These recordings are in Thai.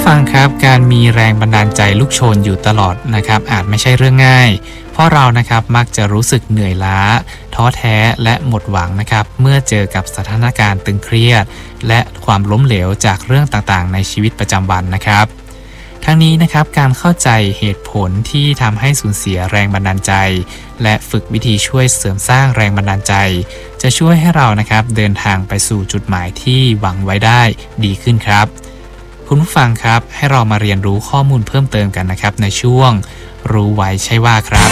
ผู้ฟังครับการมีแรงบันดาลใจลุกโชนอยู่ตลอดนะครับอาจไม่ใช่เรื่องง่ายเพราะเรานะครับมักจะรู้สึกเหนื่อยล้าท้อแท้และหมดหวังนะครับเมื่อเจอกับสถานการณ์ตึงเครียดและความล้มเหลวจากเรื่องต่างๆในชีวิตประจำวันนะครับทั้งนี้นะครับการเข้าใจเหตุผลที่ทำให้สูญเสียแรงบันดาลใจและฝึกวิธีช่วยเสริมสร้างแรงบันดาลใจจะช่วยให้เรานะครับเดินทางไปสู่จุดหมายที่หวังไว้ได้ดีขึ้นครับคุณผู้ฟังครับให้เรามาเรียนรู้ข้อมูลเพิ่มเติมกันนะครับในช่วงรู้ไว้ใช่ว่าครับ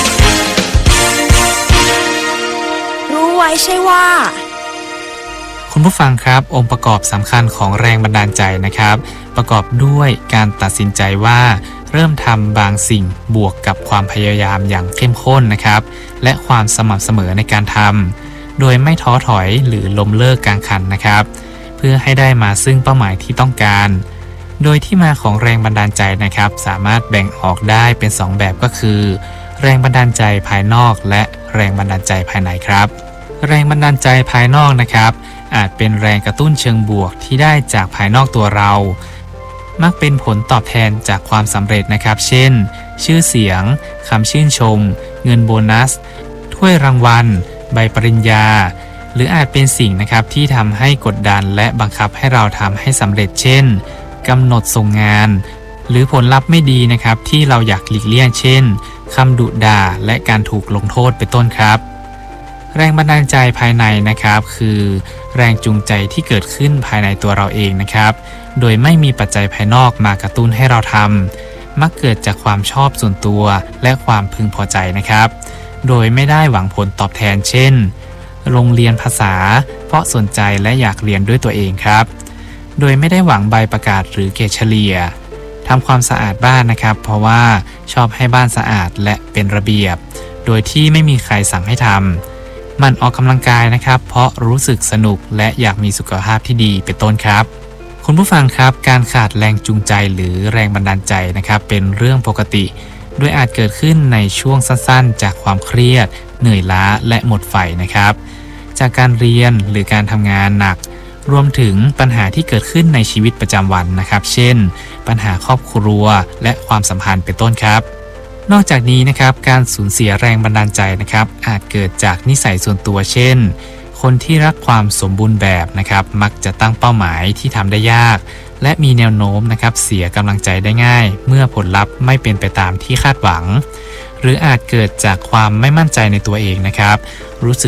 รู้ไว้ใช่ว่าคุณผู้ฟังครับองค์ประกอบสำคัญของแรงบันดาลใจนะครับประกอบด้วยการตัดสินใจว่าเริ่มทำบางสิ่งบวกกับความพยายามอย่างเข้มข้นนะครับและความสม่ำเสมอในการทำโดยไม่ท้อถอยหรือล้มเลิกกลางคันนะครับเพื่อให้ได้มาซึ่งเป้าหมายที่ต้องการโดยที่มาของแรงบันดาลใจนะครับสามารถแบ่งออกได้เป็น2แบบก็คือแรงบันดาลใจภายนอกและแรงบันดาลใจภายในครับแรงบันดาลใจภายนอกนะครับอาจเป็นแรงกระตุ้นเชิงบวกที่ได้จากภายนอกตัวเรามักเป็นผลตอบแทนจากความสำเร็จนะครับเช่นชื่อเสียงคำชื่นชมเงินโบนัสถ้วยรางวัลใบปริญญาหรืออาจเป็นสิ่งนะครับที่ทำให้กดดันและบังคับให้เราทำให้สำเร็จเช่นกำหนดส่งงานหรือผลลัพธ์ไม่ดีนะครับที่เราอยากหลีกเลี่ยงเช่นคำดุด่าและการถูกลงโทษเป็นต้นครับแรงบันดาลใจภายในนะครับคือแรงจูงใจที่เกิดขึ้นภายในตัวเราเองนะครับโดยไม่มีปัจจัยภายนอกมากระตุ้นให้เราทำมักเกิดจากความชอบส่วนตัวและความพึงพอใจนะครับโดยไม่ได้หวังผลตอบแทนเช่นโรงเรียนภาษาเพราะสนใจและอยากเรียนด้วยตัวเองครับโดยไม่ได้หวังใบประกาศหรือเกรดเฉลี่ยทำความสะอาดบ้านนะครับเพราะว่าชอบให้บ้านสะอาดและเป็นระเบียบโดยที่ไม่มีใครสั่งให้ทำมันออกกำลังกายนะครับเพราะรู้สึกสนุกและอยากมีสุขภาพที่ดีเป็นต้นครับคุณผู้ฟังครับการขาดแรงจูงใจหรือแรงบันดาลใจนะครับเป็นเรื่องปกติโดยอาจเกิดขึ้นในช่วงสั้นๆจากความเครียดเหนื่อยล้าและหมดไฟนะครับจากการเรียนหรือการทำงานหนักรวมถึงปัญหาที่เกิดขึ้นในชีวิตประจำวันนะครับเช่นปัญหาครอบครัวและความสัมพันธ์เป็นต้นครับนอกจากนี้นะครับการสูญเสียแรงบันดาลใจนะครับอาจเกิดจากนิสัยส่วนตัวเช่นคนที่รักความสมบูรณ์แบบนะครับมักจะตั้งเป้าหมายที่ทำได้ยากและมีแนวโน้มนะครับเสียกำลังใจได้ง่ายเมื่อผลลัพธ์ไม่เป็นไปตามที่คาดหวังหรืออาจเกิดจากความไม่มั่นใจในตัวเองนะครับรู้สึก